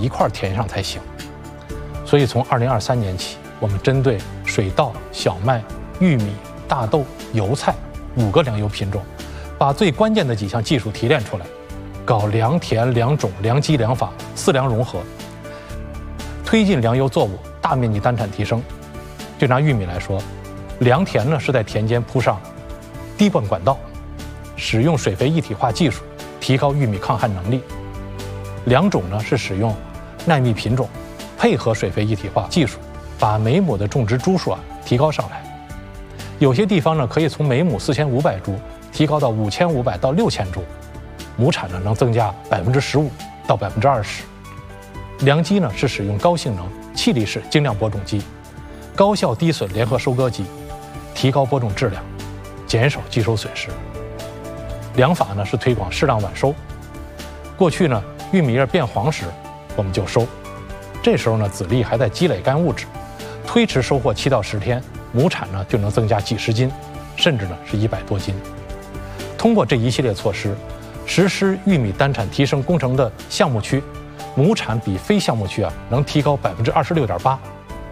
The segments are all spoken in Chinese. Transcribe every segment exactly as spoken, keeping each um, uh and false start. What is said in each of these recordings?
一块田上才行。所以从二零二三年起，我们针对水稻、小麦、玉米、大豆、油菜五个粮油品种，把最关键的几项技术提炼出来，搞良田、良种、良基、良法四粮融合，推进粮油作物大面积单产提升。就拿玉米来说，良田呢是在田间铺上滴灌管道，使用水肥一体化技术提高玉米抗旱能力；良种呢是使用耐密品种，配合水肥一体化技术，把每亩的种植株数啊提高上来。有些地方呢可以从每亩四千五百株提高到五千五百到六千株，亩产呢能增加百分之十五到百分之二十。良基呢是使用高性能气力式精酿播种机，高效低损联合收割机，提高播种质量，减少机收损失。良法呢是推广适当晚收，过去呢玉米叶变黄时我们就收，这时候呢籽粒还在积累干物质，推迟收获七到十天，亩产呢就能增加几十斤，甚至呢是一百多斤。通过这一系列措施，实施玉米单产提升工程的项目区，亩产比非项目区啊能提高百分之二十六点八。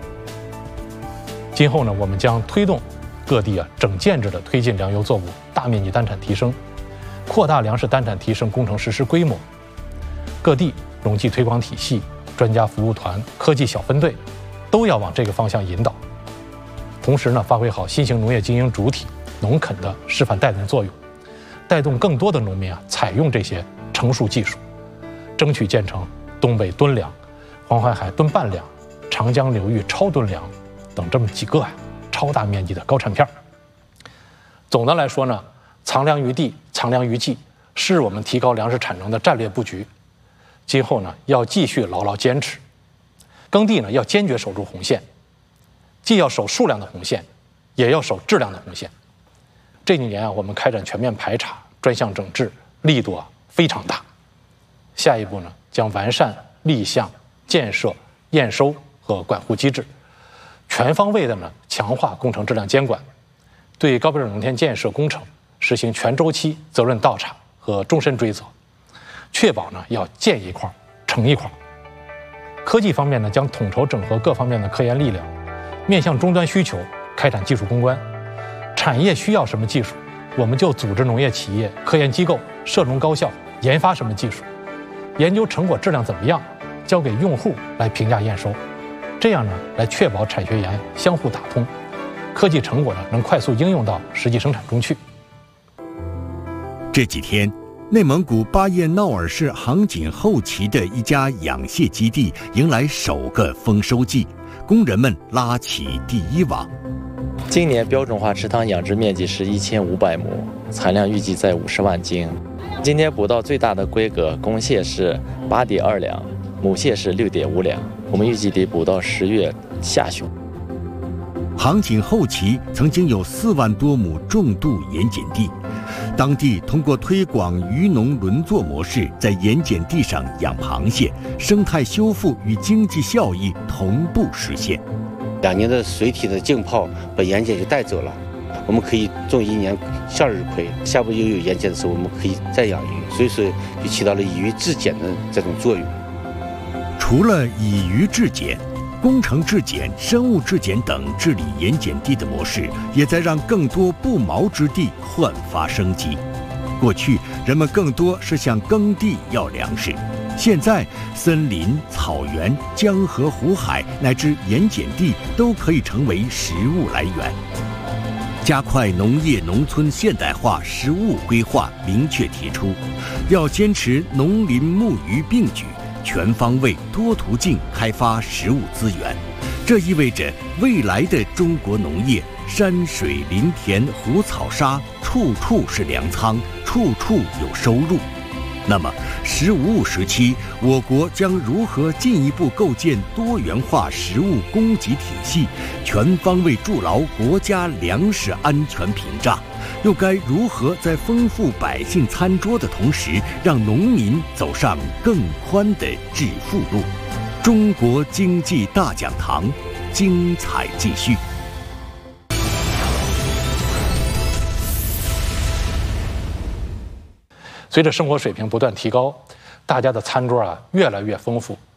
今后呢，我们将推动各地啊整建制的推进粮油作物大面积单产提升，扩大粮食单产提升工程实施规模。各地农技推广体系、专家服务团、科技小分队都要往这个方向引导。同时呢，发挥好新型农业经营主体农垦的示范带动作用，带动更多的农民啊采用这些成熟技术，争取建成东北吨粮、黄淮海吨半粮、长江流域超吨粮等这么几个啊超大面积的高产片。总的来说呢，藏粮于地、藏粮于技是我们提高粮食产能的战略布局。今后呢，要继续牢牢坚持。耕地呢，要坚决守住红线，既要守数量的红线，也要守质量的红线。这几年啊，我们开展全面排查、专项整治，力度啊非常大。下一步呢，将完善立项、建设、验收和管护机制，全方位的呢强化工程质量监管，对高标准农田建设工程实行全周期责任倒查和终身追责，确保呢要建一块成一块。科技方面呢，将统筹整合各方面的科研力量，面向终端需求开展技术攻关。产业需要什么技术，我们就组织农业企业、科研机构、涉农高校研发什么技术，研究成果质量怎么样，交给用户来评价验收。这样呢，来确保产学研相互打通，科技成果呢能快速应用到实际生产中去。 这几天，内蒙古巴彦淖尔市杭锦后旗的一家养蟹基地迎来首个丰收季，工人们拉起第一网。 今年标准化池塘养殖面积是一千五百亩，产量预计在五十万斤。今天捕到最大的规格公蟹是八点二两，母蟹是六点五两。我们预计得捕到十月下旬。 杭锦后旗曾经有四万多亩重度盐碱地，当地通过推广渔农轮作模式，在盐碱地上养螃蟹，生态修复与经济效益同步实现。 两年的水体的浸泡把盐碱就带走了，我们可以种一年向日葵，下部又有盐碱的时候，我们可以再养鱼，所以说就起到了以渔制碱的这种作用。 除了以渔制碱，工程制碱、生物制碱等治理盐碱地的模式，也在让更多不毛之地焕发生机。过去人们更多是向耕地要粮食，现在森林、草原、江河湖海乃至盐碱地都可以成为食物来源。加快农业农村现代化实务规划明确提出，要坚持农林牧渔并举，全方位多途径开发食物资源。这意味着未来的中国农业，山水林田湖草沙，处处是粮仓，处处有收入。那么“十五五”时期，我国将如何进一步构建多元化食物供给体系，全方位筑牢国家粮食安全屏障？又该如何在丰富百姓餐桌的同时，让农民走上更宽的致富路？中国经济大讲堂，精彩继续。 随着生活水平不断提高，大家的餐桌啊越来越丰富，